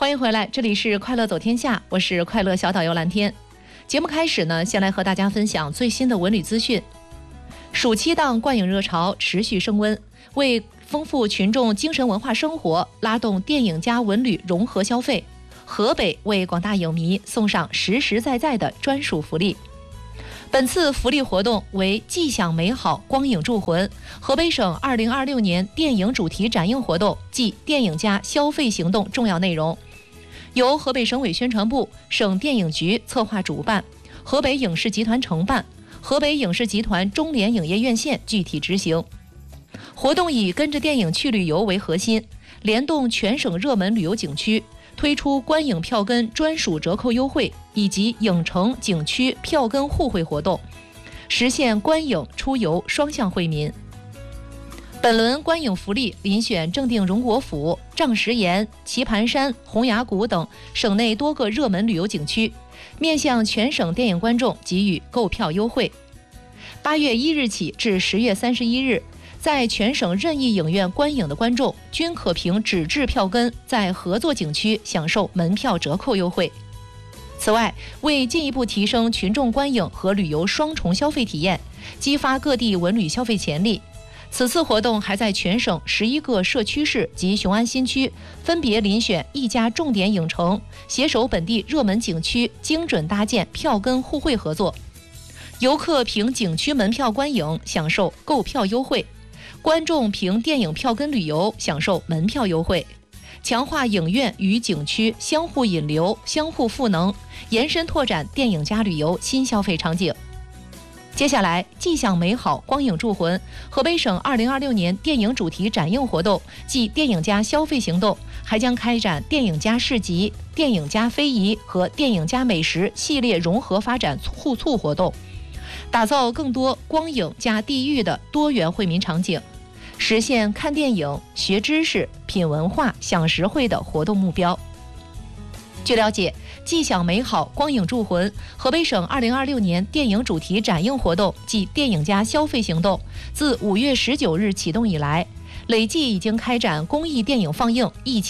欢迎回来，这里是快乐走天下，我是快乐小导游蓝天。节目开始呢，先来和大家分享最新的文旅资讯。暑期档观影热潮持续升温，为丰富群众精神文化生活，拉动电影加文旅融合消费，河北为广大影迷送上实实在在的专属福利。本次福利活动为既享美好，光影铸魂河北省2026年电影主题展映活动暨电影加消费行动重要内容，由河北省委宣传部、省电影局策划主办，河北影视集团承办，河北影视集团中联影业院线具体执行。活动以跟着电影去旅游为核心，联动全省热门旅游景区，推出观影票根专属折扣优惠以及影城景区票根互惠活动，实现观影出游双向惠民。本轮观影福利遴选正定荣国府、丈石岩、棋盘山、洪崖谷等省内多个热门旅游景区，面向全省电影观众给予购票优惠。8月1日起至10月31日，在全省任意影院观影的观众均可凭纸质票根在合作景区享受门票折扣优惠。此外，为进一步提升群众观影和旅游双重消费体验，激发各地文旅消费潜力，此次活动还在全省11个社区市及雄安新区分别遴选1家重点影城，携手本地热门景区，精准搭建票根互惠合作。游客凭景区门票观影享受购票优惠，观众凭电影票根旅游享受门票优惠，强化影院与景区相互引流、相互赋能，延伸拓展电影加旅游新消费场景。接下来，既享美好，光影铸魂河北省2026年电影主题展映活动暨电影加消费行动还将开展电影加市集、电影加非遗和电影加美食系列融合发展互促活动，打造更多光影加地域的多元惠民场景，实现看电影、学知识、品文化、享实惠的活动目标。据了解，既享美好，光影铸魂河北省2026年电影主题展映活动暨电影加消费行动自5月19日启动以来，累计已经开展公益电影放映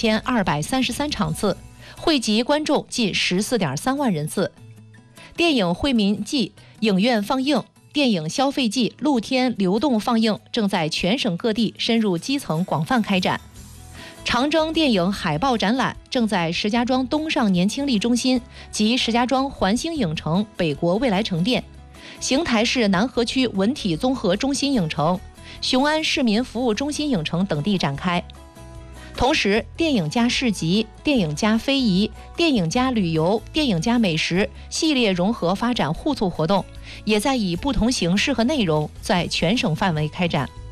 1233场次，惠及观众近14.3万人次。电影惠民季影院放映、电影消费季露天流动放映正在全省各地深入基层广泛开展。长征电影海报展览正在石家庄东上年轻力中心及石家庄环星影城北国未来城店、邢台市南河区文体综合中心影城、雄安市民服务中心影城等地展开。同时，电影加市集、电影加非遗、电影加旅游、电影加美食系列融合发展互促活动也在以不同形式和内容在全省范围开展。